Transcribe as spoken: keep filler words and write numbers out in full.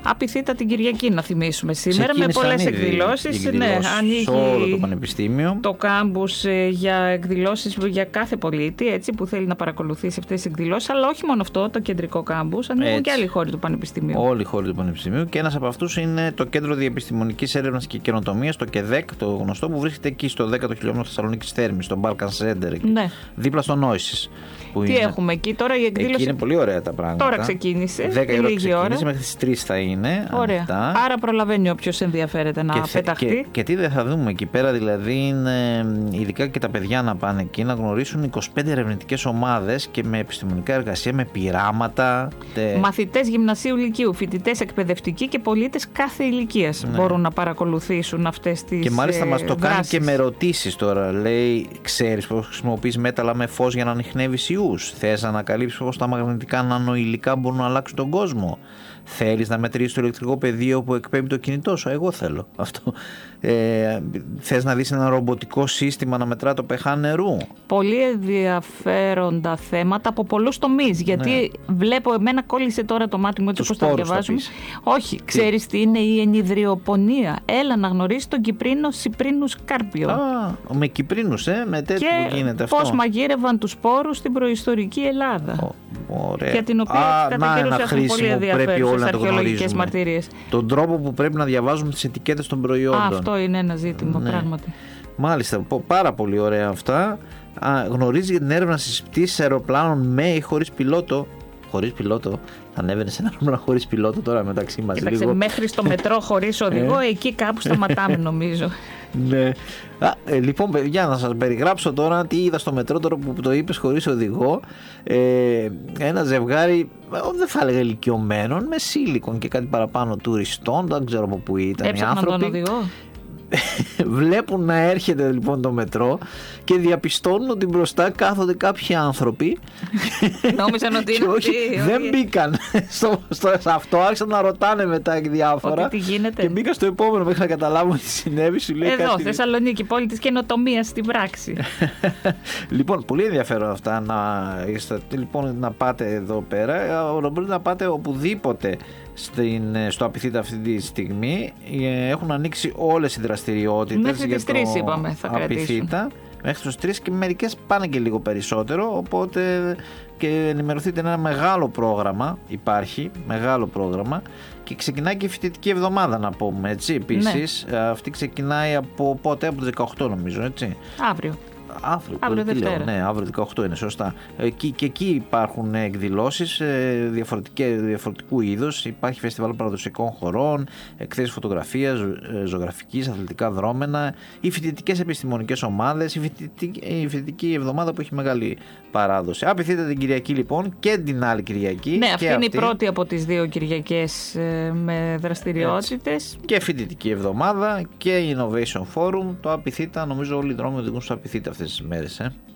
Απειθήτα την Κυριακή, να θυμίσουμε σήμερα, ξεκίνησαν με πολλές ήδη εκδηλώσεις. Ναι, ανοίγει σε όλο το πανεπιστήμιο. Το κάμπους για εκδηλώσεις για κάθε πολίτη, έτσι, που θέλει να παρακολουθήσει αυτές τις εκδηλώσεις. Αλλά όχι μόνο αυτό, το κεντρικό κάμπους, ανοίγουν και άλλοι χώροι του πανεπιστημίου. Όλοι οι χώροι του πανεπιστημίου. Και ένας από αυτούς είναι το Κέντρο Διεπιστημονικής Έρευνας και Καινοτομίας, το ΚΕΔΕΚ, το γνωστό, που βρίσκεται εκεί στο δέκατο χιλιόμετρο Θεσσαλονίκης Θέρμης, στο Balkan Center, εκεί, ναι. δίπλα στο Νόησης. Τι είναι. Έχουμε εκεί τώρα, η εκδήλωση. Εκεί είναι πολύ ωραία τα πράγματα. Τώρα ξεκίνησε. δέκα η ώρα ξεκίνησε, ώρα. μέχρι τις τρεις θα είναι. Ωραία. Ανοιχτά. Άρα προλαβαίνει όποιος ενδιαφέρεται να και πεταχτεί. Και, και τι δεν θα δούμε εκεί πέρα, δηλαδή, είναι, ειδικά και τα παιδιά να πάνε εκεί, να γνωρίσουν είκοσι πέντε ερευνητικές ομάδες και με επιστημονικά εργασία, με πειράματα. Τε... Μαθητές γυμνασίου λυκείου, φοιτητές εκπαιδευτικοί και πολίτες κάθε ηλικίας ναι. μπορούν να παρακολουθήσουν αυτές τις. Και μάλιστα μας το δράσεις. κάνει και με ερωτήσεις τώρα. Λέει, ξέρεις πώς χρησιμοποιείς μέταλλα με φως για να ανιχνεύεις ιούς? Θες να ανακαλύψεις πώς τα μαγνητικά νανοηλικά μπορούν να αλλάξουν τον κόσμο? Θέλεις να μετρήσεις το ηλεκτρικό πεδίο που εκπέμπει το κινητό σου? Εγώ θέλω αυτό. Ε, θες να δεις ένα ρομποτικό σύστημα να μετρά το pH νερού? Πολύ ενδιαφέροντα θέματα από πολλούς τομείς. Γιατί ναι. βλέπω, εμένα κόλλησε τώρα το μάτι μου έτσι όπως τα διαβάζουμε. Όχι, τι? Ξέρεις τι είναι η ενιδριοπονία? Έλα να γνωρίσεις τον Κυπρίνο Σιπρίνους Κάρπιο. Α, με Κυπρίνους, ε, με τέτοιο που γίνεται αυτό. Και πώς μαγείρευαν τους σπόρους στην προϊστορική Ελλάδα. Ω, ωραία. Για την οποία κατά καιρούς έχουν πολύ ενδιαφέρουσες αρχαιολογικές μαρτυρίες. Τον τρόπο που πρέπει να διαβάζουμε τις ετικέτες των προϊόντων. Α, αυτό είναι ένα ζήτημα, ναι. πράγματι. Μάλιστα, πάρα πολύ ωραία αυτά. Α, γνωρίζει για την έρευνα στις πτήσεις αεροπλάνων με ή χωρίς πιλότο. Χωρίς πιλότο. Θα ανέβαινε σε ένα αεροπλάνο χωρίς πιλότο τώρα μεταξύ μας. Κοίταξε, λίγο. Μέχρι στο μετρό χωρίς οδηγό, εκεί κάπου σταματάμε νομίζω. Ναι. Α, ε, λοιπόν, παιδιά, να σας περιγράψω τώρα τι είδα στο μετρό τώρα που το είπες χωρίς οδηγό. Ε, ένα ζευγάρι, δεν θα έλεγα ηλικιωμένων, με σίλικον και κάτι παραπάνω τουριστών, δεν ξέρω από πού ήταν. Έψαχναν τον οδηγό. Βλέπουν να έρχεται λοιπόν το μετρό και διαπιστώνουν ότι μπροστά κάθονται κάποιοι άνθρωποι. Νόμιζαν ότι είναι όχι, αυτοί, δεν όχι. μπήκαν στο, στο, σε αυτό, άρχισαν να ρωτάνε μετά διάφορα. Ότι τι γίνεται. Και μπήκα στο επόμενο μέχρι να καταλάβουν τι συνέβη. Σου λέει Εδώ, κάτι... Θεσσαλονίκη, πόλη της καινοτομίας στην πράξη. Λοιπόν, πολύ ενδιαφέρον αυτά να, λοιπόν, να πάτε εδώ πέρα. Μπορείτε να πάτε οπουδήποτε στην, στο Απειθήτα αυτή τη στιγμή. Έχουν ανοίξει όλες οι δραστηριότητες. Μέχρι τις τρεις είπαμε θα κρατήσουν. Μέχρι τους τρεις και μερικές πάνε και λίγο περισσότερο, οπότε και ενημερωθείτε, ένα μεγάλο πρόγραμμα υπάρχει, μεγάλο πρόγραμμα, και ξεκινάει και η φοιτητική εβδομάδα να πούμε, έτσι, επίσης. Ναι. Αυτή ξεκινάει από πότε? Από το δεκαοκτώ νομίζω, έτσι. Αύριο. Αύριο, αύριο τι Δευτέρα. Λέω, ναι, αύριο δεκαοκτώ είναι, σωστά. Εκεί, και εκεί υπάρχουν εκδηλώσεις διαφορετικού είδους. Υπάρχει φεστιβάλ παραδοσιακών χωρών, εκθέσεις φωτογραφίας, ζωγραφικής, αθλητικά δρόμενα, οι φοιτητικές επιστημονικές ομάδες, η φοιτητική, η φοιτητική εβδομάδα που έχει μεγάλη παράδοση. Απειθείτε την Κυριακή λοιπόν και την άλλη Κυριακή. Ναι, αυτή είναι αυτή. η πρώτη από τις δύο Κυριακές με δραστηριότητες. Και φοιτητική εβδομάδα και Innovation Forum. Το Απειθήτα, νομίζω όλοι οι δρόμοι οδηγούν στο Απειθήτα αυτές τις μέρες. Ε.